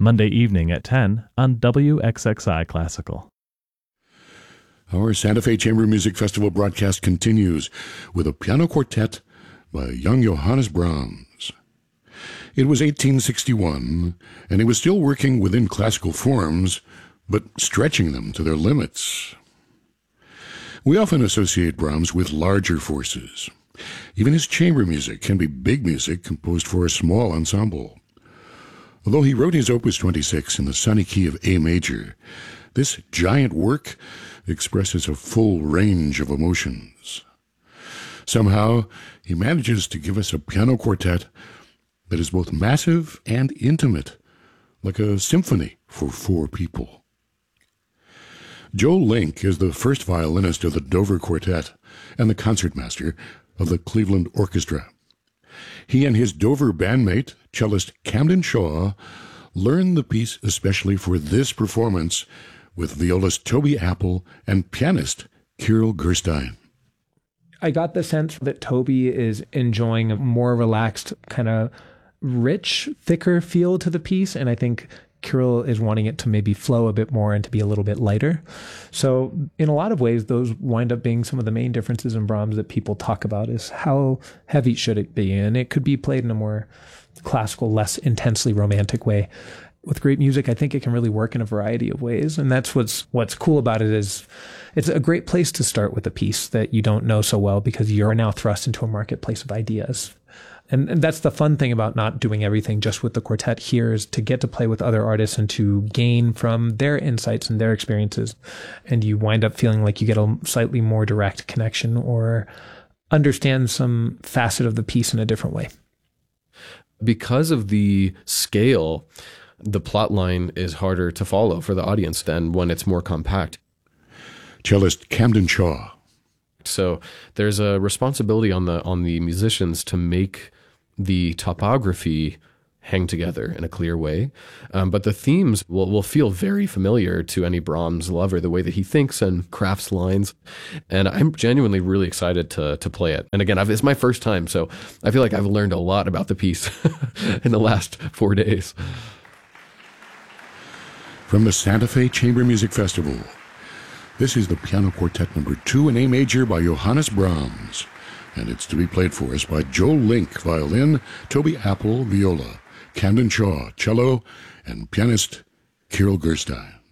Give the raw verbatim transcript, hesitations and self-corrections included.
Monday evening at ten on W X X I Classical. Our Santa Fe Chamber Music Festival broadcast continues with a piano quartet by young Johannes Brahms. It was eighteen sixty-one, and he was still working within classical forms, but stretching them to their limits. We often associate Brahms with larger forces. Even his chamber music can be big music composed for a small ensemble. Although he wrote his Opus twenty-six in the sunny key of A major, this giant work expresses a full range of emotions. Somehow, he manages to give us a piano quartet that is both massive and intimate, like a symphony for four people. Joe Link is the first violinist of the Dover Quartet and the concertmaster of the Cleveland Orchestra. He and his Dover bandmate, cellist Camden Shaw, learned the piece especially for this performance with violist Toby Apple and pianist Kirill Gerstein. I got the sense that Toby is enjoying a more relaxed, kind of rich, thicker feel to the piece, and I think Kirill is wanting it to maybe flow a bit more and to be a little bit lighter. So in a lot of ways, those wind up being some of the main differences in Brahms that people talk about is how heavy should it be? And it could be played in a more classical, less intensely romantic way. With great music, I think it can really work in a variety of ways. And that's what's what's cool about it is it's a great place to start with a piece that you don't know so well because you're now thrust into a marketplace of ideas. And, and that's the fun thing about not doing everything just with the quartet here is to get to play with other artists and to gain from their insights and their experiences. And you wind up feeling like you get a slightly more direct connection or understand some facet of the piece in a different way. Because of the scale, the plot line is harder to follow for the audience than when it's more compact. Cellist Camden Shaw. So there's a responsibility on the on the musicians to make the topography hang together in a clear way. Um, but the themes will, will feel very familiar to any Brahms lover, the way that he thinks and crafts lines. And I'm genuinely really excited to to play it. And again, I've, it's my first time, so I feel like I've learned a lot about the piece in the last four days. From the Santa Fe Chamber Music Festival, this is the Piano Quartet number two in A major by Johannes Brahms, and it's to be played for us by Joe Link, violin, Toby Apple, viola, Camden Shaw, cello, and pianist Kirill Gerstein.